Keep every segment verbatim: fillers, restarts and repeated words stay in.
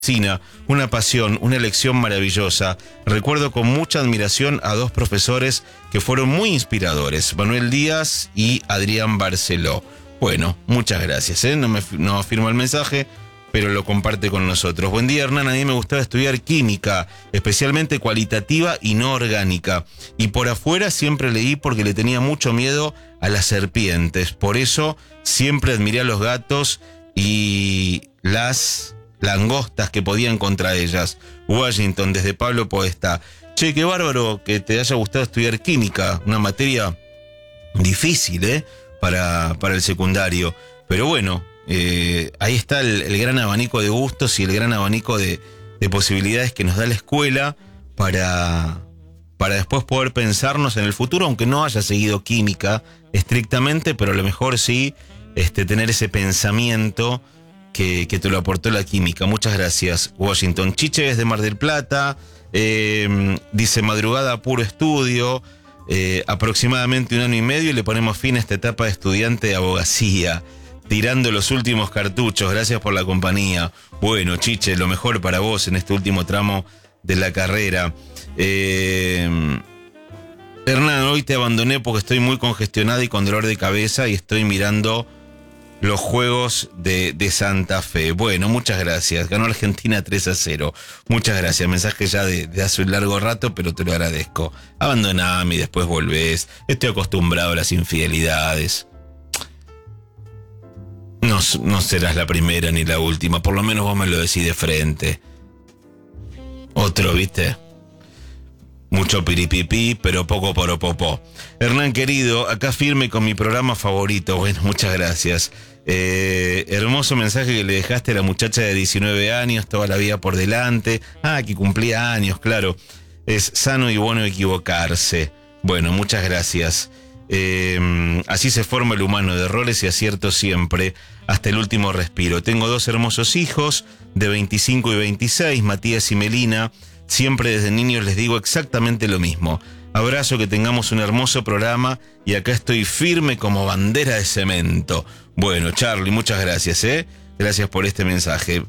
Sina, una pasión, una elección maravillosa. Recuerdo con mucha admiración a dos profesores que fueron muy inspiradores, Manuel Díaz y Adrián Barceló. Bueno, muchas gracias, ¿eh? No me no afirma el mensaje, pero lo comparte con nosotros. Buen día, Hernán. A mí me gustaba estudiar química, especialmente cualitativa y no orgánica. Y por afuera siempre leí porque le tenía mucho miedo a las serpientes. Por eso siempre admiré a los gatos y las langostas que podían contra ellas. Washington, desde Pablo Podestá. Che, qué bárbaro que te haya gustado estudiar química, una materia difícil, ¿eh? Para, para el secundario. Pero bueno, eh, ahí está el, el gran abanico de gustos y el gran abanico de, de posibilidades que nos da la escuela para, para después poder pensarnos en el futuro, aunque no haya seguido química estrictamente, pero a lo mejor sí este, tener ese pensamiento Que, que te lo aportó la química. Muchas gracias, Washington. Chiche es de Mar del Plata, eh, dice madrugada puro estudio, eh, aproximadamente un año y medio y le ponemos fin a esta etapa de estudiante de abogacía, tirando los últimos cartuchos. Gracias por la compañía. Bueno, Chiche, lo mejor para vos en este último tramo de la carrera. Eh, Hernán, hoy te abandoné porque estoy muy congestionada y con dolor de cabeza y estoy mirando los Juegos de, de Santa Fe. Bueno, muchas gracias. Ganó Argentina tres a cero. Muchas gracias. Mensaje ya de, de hace un largo rato, pero te lo agradezco. Abandoname y después volvés. Estoy acostumbrado a las infidelidades. No, no serás la primera ni la última. Por lo menos vos me lo decís de frente. Otro, ¿viste? Mucho piripipí, pero poco poropopó. Hernán querido, acá firme con mi programa favorito. Bueno, muchas gracias. Eh, hermoso mensaje que le dejaste a la muchacha de diecinueve años, toda la vida por delante. Ah, que cumplía años, claro. Es sano y bueno equivocarse. Bueno, muchas gracias. Eh, así se forma el humano, de errores y aciertos siempre, hasta el último respiro. Tengo dos hermosos hijos, de veinticinco y veintiséis, Matías y Melina. Siempre desde niños les digo exactamente lo mismo. Abrazo, que tengamos un hermoso programa y acá estoy firme como bandera de cemento. Bueno, Charlie, muchas gracias, ¿eh? Gracias por este mensaje.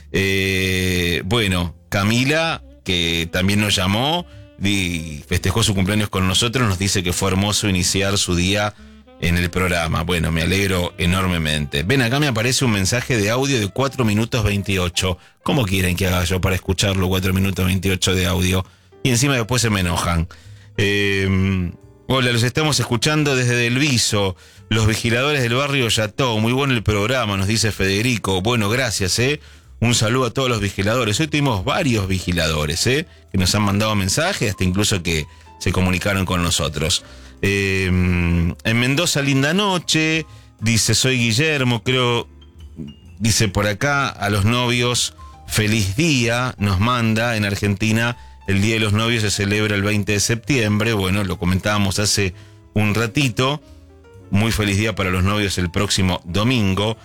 Eh, bueno, Camila, que también nos llamó y festejó su cumpleaños con nosotros, nos dice que fue hermoso iniciar su día en el programa. Bueno, me alegro enormemente. Ven, acá me aparece un mensaje de audio de cuatro minutos veintiocho. ¿Cómo quieren que haga yo para escucharlo cuatro minutos veintiocho de audio? Y encima después se me enojan. Eh, hola, los estamos escuchando desde Del Viso, los vigiladores del barrio Yató. Muy bueno el programa, nos dice Federico. Bueno, gracias, ¿eh? Un saludo a todos los vigiladores. Hoy tuvimos varios vigiladores, ¿eh? Que nos han mandado mensajes, hasta incluso que se comunicaron con nosotros. Eh, en Mendoza, linda noche. Dice, soy Guillermo, creo. Dice por acá, a los novios, feliz día. Nos manda. En Argentina, el Día de los Novios se celebra el veinte de septiembre. Bueno, lo comentábamos hace un ratito. Muy feliz día para los novios el próximo domingo.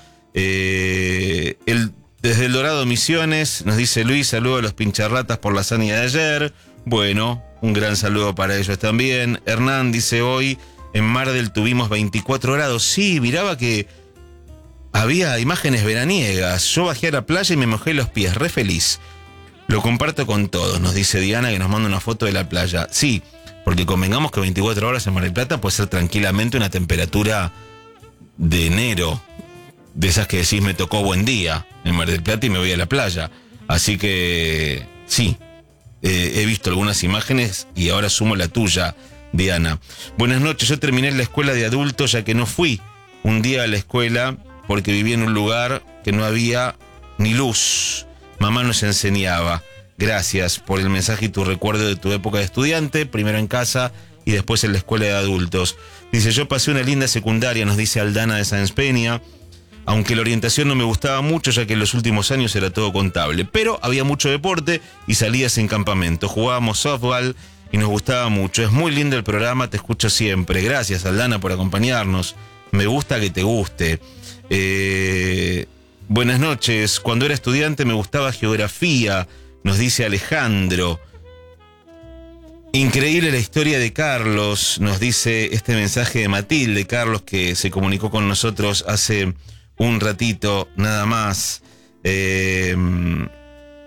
Eh, el, desde El Dorado, Misiones, nos dice Luis, saludo a los pincharratas por la hazaña de ayer. Bueno, un gran saludo para ellos también. Hernán dice, hoy en Mar del tuvimos veinticuatro grados. Sí, miraba que había imágenes veraniegas. Yo bajé a la playa y me mojé los pies, re feliz. Lo comparto con todos, nos dice Diana, que nos manda una foto de la playa. Sí, porque convengamos que veinticuatro horas en Mar del Plata puede ser tranquilamente una temperatura de enero, de esas que decís me tocó buen día en Mar del Plata y me voy a la playa. Así que sí, eh, he visto algunas imágenes y ahora sumo la tuya, Diana. Buenas noches, yo terminé la escuela de adultos ya que no fui un día a la escuela porque vivía en un lugar que no había ni luz. Mamá nos enseñaba. Gracias por el mensaje y tu recuerdo de tu época de estudiante, primero en casa y después en la escuela de adultos. Dice, yo pasé una linda secundaria, nos dice Aldana de Sáenz Peña, aunque la orientación no me gustaba mucho ya que en los últimos años era todo contable, pero había mucho deporte y salidas en campamento, jugábamos softball y nos gustaba mucho. Es muy lindo el programa, te escucho siempre. Gracias, Aldana, por acompañarnos. Me gusta que te guste. Eh... Buenas noches. Cuando era estudiante me gustaba geografía, nos dice Alejandro. Increíble la historia de Carlos, nos dice este mensaje de Matilde. Carlos, que se comunicó con nosotros hace un ratito nada más. Eh,